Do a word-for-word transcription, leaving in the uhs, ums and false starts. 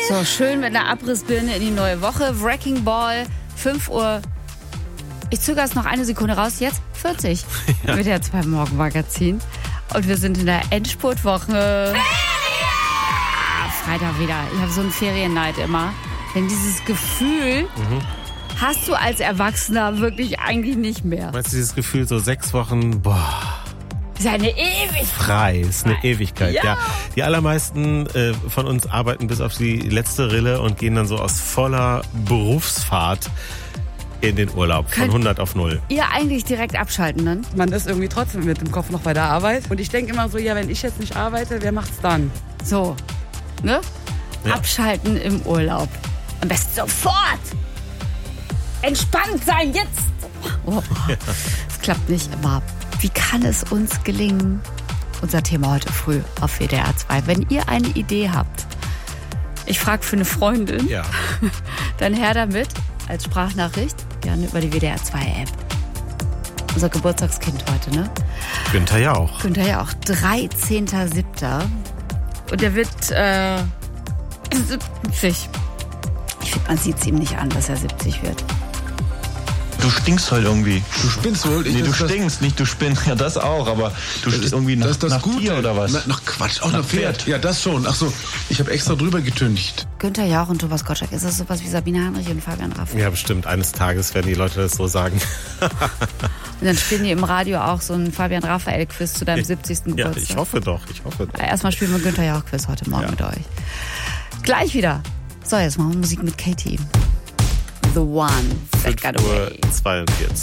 So, schön mit einer Abrissbirne in die neue Woche. Wrecking Ball, fünf Uhr. Ich zögere es noch eine Sekunde raus. Jetzt vierzig. Ja. Mit der zwei Morgen Magazin. Und wir sind in der Endspurtwoche. Ah, Freitag wieder. Ich habe so einen Ferienneid immer. Denn dieses Gefühl mhm. hast du als Erwachsener wirklich eigentlich nicht mehr. Meinst du dieses Gefühl, so sechs Wochen, boah. Ist ja eine Ewigkeit. Frei, ist eine Ewigkeit, ja. ja. Die allermeisten äh, von uns arbeiten bis auf die letzte Rille und gehen dann so aus voller Berufsfahrt in den Urlaub, von hundert auf null. Ihr eigentlich direkt abschalten dann? Man ist irgendwie trotzdem mit dem Kopf noch bei der Arbeit. Und ich denke immer so, ja, wenn ich jetzt nicht arbeite, wer macht's dann? So, ne? Ja. Abschalten im Urlaub. Am besten sofort! Entspannt sein, jetzt! Oh, ja. Das klappt nicht immer. Wie kann es uns gelingen? Unser Thema heute früh auf W D R zwei. Wenn ihr eine Idee habt, ich frage für eine Freundin, ja. dann her damit als Sprachnachricht ja, über die W D R zwei App. Unser Geburtstagskind heute, ne? Günther Jauch. Günther Jauch, dreizehnter siebter Und er wird äh, siebzig. Ich finde, man sieht es ihm nicht an, dass er siebzig wird. Du stinkst halt irgendwie. Du spinnst wohl? Ich, nee, du stinkst, nicht du spinnst. Ja, das auch, aber du stinkst irgendwie nach, das das nach Gute. Tier oder was? Na, nach Quatsch, auch nach, nach Pferd. Pferd. Ja, das schon. Ach so, ich habe extra drüber getüncht. Günther Jauch und Thomas Gottschalk, ist das sowas wie Sabine Heinrich und Fabian Raffi? Ja, bestimmt. Eines Tages werden die Leute das so sagen. Und dann spielen die im Radio auch so ein Fabian Raphael-Quiz zu deinem siebzigsten Ja, Geburtstag. ich hoffe doch, ich hoffe doch. Erstmal spielen wir Günther Jauch-Quiz heute Morgen ja. mit euch. Gleich wieder. So, jetzt machen wir Musik mit Katie. The One. fünf Uhr zweiundvierzig